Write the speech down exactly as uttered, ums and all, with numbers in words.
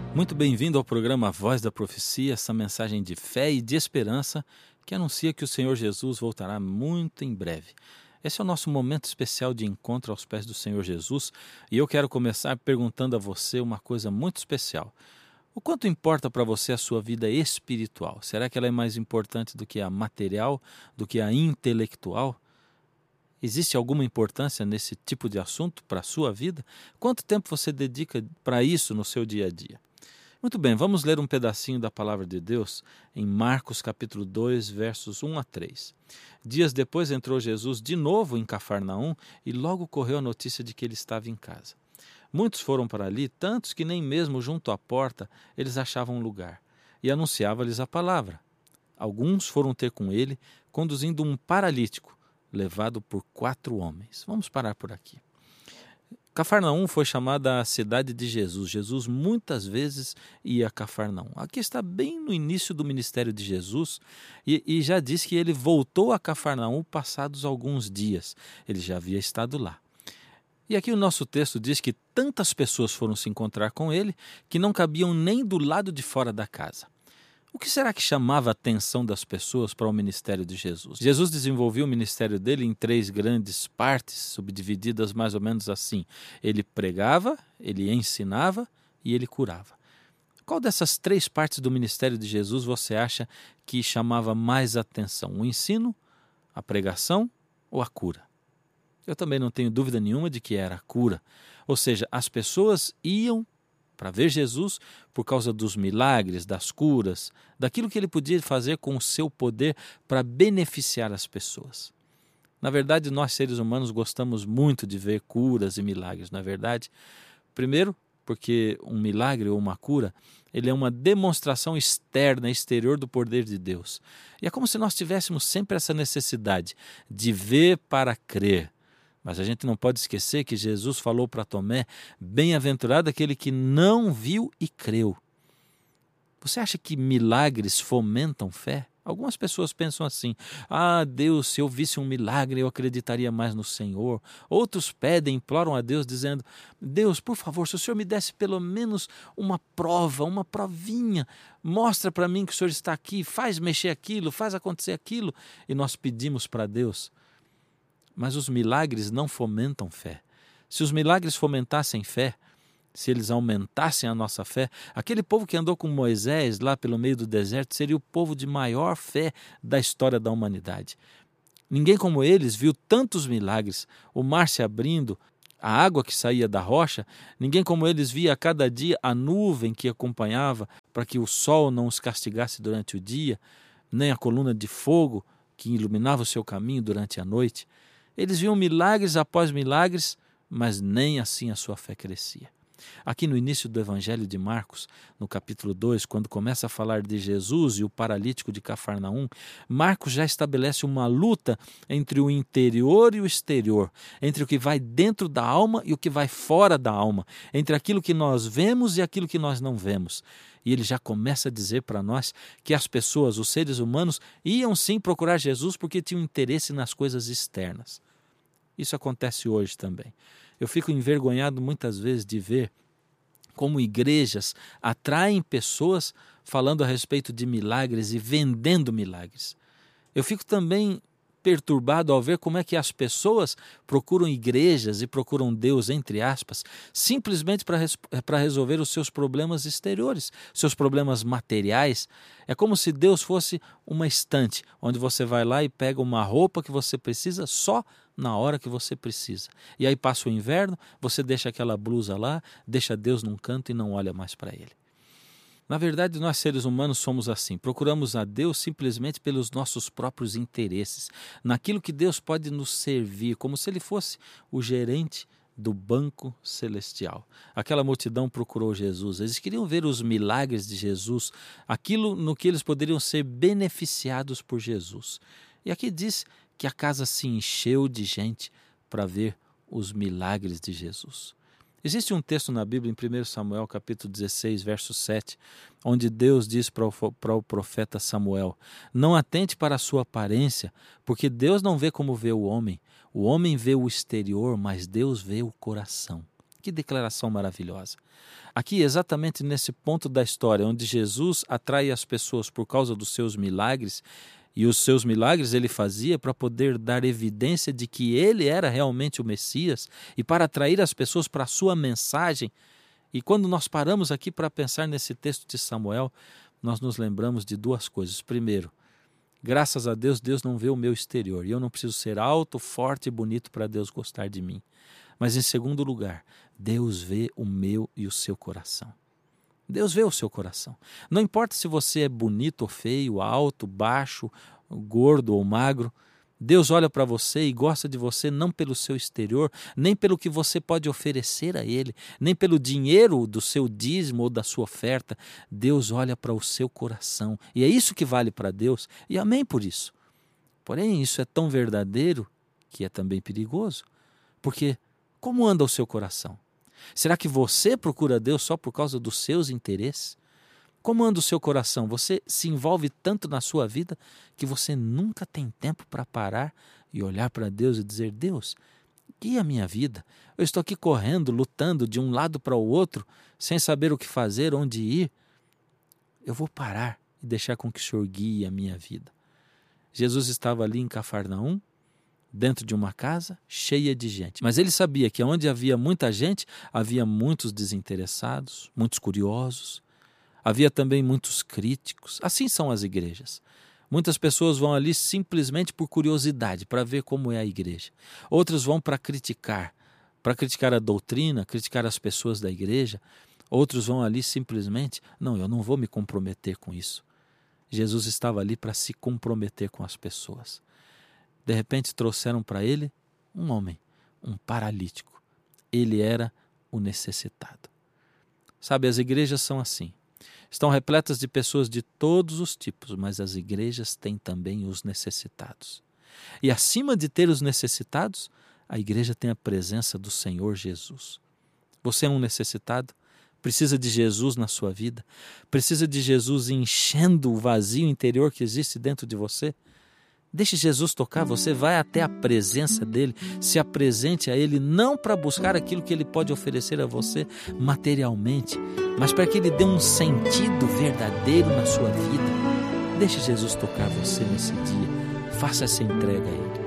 Muito bem-vindo ao programa Voz da Profecia, essa mensagem de fé e de esperança que anuncia que o Senhor Jesus voltará muito em breve. Esse é o nosso momento especial de encontro aos pés do Senhor Jesus e eu quero começar perguntando a você uma coisa muito especial. O quanto importa para você a sua vida espiritual? Será que ela é mais importante do que a material, do que a intelectual? Existe alguma importância nesse tipo de assunto para a sua vida? Quanto tempo você dedica para isso no seu dia a dia? Muito bem, vamos ler um pedacinho da palavra de Deus em Marcos capítulo dois, versos um a três. Dias depois entrou Jesus de novo em Cafarnaum e logo correu a notícia de que ele estava em casa. Muitos foram para ali, tantos que nem mesmo junto à porta eles achavam lugar, e anunciava-lhes a palavra. Alguns foram ter com ele, conduzindo um paralítico, levado por quatro homens. Vamos parar por aqui. Cafarnaum foi chamada a cidade de Jesus. Jesus muitas vezes ia a Cafarnaum. Aqui está bem no início do ministério de Jesus e, e já diz que ele voltou a Cafarnaum passados alguns dias. Ele já havia estado lá. E aqui o nosso texto diz que tantas pessoas foram se encontrar com ele que não cabiam nem do lado de fora da casa. O que será que chamava a atenção das pessoas para o ministério de Jesus? Jesus desenvolveu o ministério dele em três grandes partes, subdivididas mais ou menos assim. Ele pregava, ele ensinava e ele curava. Qual dessas três partes do ministério de Jesus você acha que chamava mais atenção? O ensino, a pregação ou a cura? Eu também não tenho dúvida nenhuma de que era a cura. Ou seja, as pessoas iam para ver Jesus por causa dos milagres, das curas, daquilo que ele podia fazer com o seu poder para beneficiar as pessoas. Na verdade, nós seres humanos gostamos muito de ver curas e milagres, não é verdade? Primeiro, porque um milagre ou uma cura, ele é uma demonstração externa, exterior do poder de Deus. E é como se nós tivéssemos sempre essa necessidade de ver para crer. Mas a gente não pode esquecer que Jesus falou para Tomé, bem-aventurado aquele que não viu e creu. Você acha que milagres fomentam fé? Algumas pessoas pensam assim, ah, Deus, se eu visse um milagre eu acreditaria mais no Senhor. Outros pedem, imploram a Deus dizendo, Deus, por favor, se o Senhor me desse pelo menos uma prova, uma provinha, mostra para mim que o Senhor está aqui, faz mexer aquilo, faz acontecer aquilo. E nós pedimos para Deus. Mas os milagres não fomentam fé. Se os milagres fomentassem fé, se eles aumentassem a nossa fé, aquele povo que andou com Moisés lá pelo meio do deserto seria o povo de maior fé da história da humanidade. Ninguém como eles viu tantos milagres, o mar se abrindo, a água que saía da rocha, ninguém como eles via a cada dia a nuvem que acompanhava para que o sol não os castigasse durante o dia, nem a coluna de fogo que iluminava o seu caminho durante a noite. Eles viam milagres após milagres, mas nem assim a sua fé crescia. Aqui no início do Evangelho de Marcos, no capítulo dois, quando começa a falar de Jesus e o paralítico de Cafarnaum, Marcos já estabelece uma luta entre o interior e o exterior, entre o que vai dentro da alma e o que vai fora da alma, entre aquilo que nós vemos e aquilo que nós não vemos. E ele já começa a dizer para nós que as pessoas, os seres humanos, iam sim procurar Jesus porque tinham interesse nas coisas externas. Isso acontece hoje também. Eu fico envergonhado muitas vezes de ver como igrejas atraem pessoas falando a respeito de milagres e vendendo milagres. Eu fico também perturbado ao ver como é que as pessoas procuram igrejas e procuram Deus, entre aspas, simplesmente para res- para resolver os seus problemas exteriores, seus problemas materiais. É como se Deus fosse uma estante, onde você vai lá e pega uma roupa que você precisa só na hora que você precisa. E aí passa o inverno, você deixa aquela blusa lá, deixa Deus num canto e não olha mais para ele. Na verdade, nós seres humanos somos assim, procuramos a Deus simplesmente pelos nossos próprios interesses, naquilo que Deus pode nos servir, como se ele fosse o gerente do banco celestial. Aquela multidão procurou Jesus, eles queriam ver os milagres de Jesus, aquilo no que eles poderiam ser beneficiados por Jesus. E aqui diz que a casa se encheu de gente para ver os milagres de Jesus. Existe um texto na Bíblia, em primeiro Samuel, capítulo dezesseis, verso sete, onde Deus diz para o, para o profeta Samuel, não atente para a sua aparência, porque Deus não vê como vê o homem. O homem vê o exterior, mas Deus vê o coração. Que declaração maravilhosa. Aqui, exatamente nesse ponto da história, onde Jesus atrai as pessoas por causa dos seus milagres, e os seus milagres ele fazia para poder dar evidência de que ele era realmente o Messias e para atrair as pessoas para a sua mensagem. E quando nós paramos aqui para pensar nesse texto de Samuel, nós nos lembramos de duas coisas. Primeiro, graças a Deus, Deus não vê o meu exterior e eu não preciso ser alto, forte e bonito para Deus gostar de mim. Mas em segundo lugar, Deus vê o meu e o seu coração. Deus vê o seu coração. Não importa se você é bonito ou feio, alto, baixo, gordo ou magro, Deus olha para você e gosta de você não pelo seu exterior, nem pelo que você pode oferecer a Ele, nem pelo dinheiro do seu dízimo ou da sua oferta. Deus olha para o seu coração. E é isso que vale para Deus, e amém por isso. Porém, isso é tão verdadeiro que é também perigoso, porque como anda o seu coração? Será que você procura Deus só por causa dos seus interesses? Como anda o seu coração? Você se envolve tanto na sua vida que você nunca tem tempo para parar e olhar para Deus e dizer: Deus, guia a minha vida. Eu estou aqui correndo, lutando de um lado para o outro, sem saber o que fazer, onde ir. Eu vou parar e deixar com que o Senhor guie a minha vida. Jesus estava ali em Cafarnaum, dentro de uma casa cheia de gente. Mas ele sabia que onde havia muita gente, havia muitos desinteressados, muitos curiosos, havia também muitos críticos. Assim são as igrejas. Muitas pessoas vão ali simplesmente por curiosidade, para ver como é a igreja. Outros vão para criticar, para criticar a doutrina, criticar as pessoas da igreja. Outros vão ali simplesmente, não, eu não vou me comprometer com isso. Jesus estava ali para se comprometer com as pessoas. De repente trouxeram para ele um homem, um paralítico. Ele era o necessitado. Sabe, as igrejas são assim. Estão repletas de pessoas de todos os tipos, mas as igrejas têm também os necessitados. E acima de ter os necessitados, a igreja tem a presença do Senhor Jesus. Você é um necessitado? Precisa de Jesus na sua vida? Precisa de Jesus enchendo o vazio interior que existe dentro de você? Deixe Jesus tocar, você vai até a presença dele, se apresente a ele, não para buscar aquilo que ele pode oferecer a você materialmente, mas para que ele dê um sentido verdadeiro na sua vida. Deixe Jesus tocar você nesse dia, faça essa entrega a ele.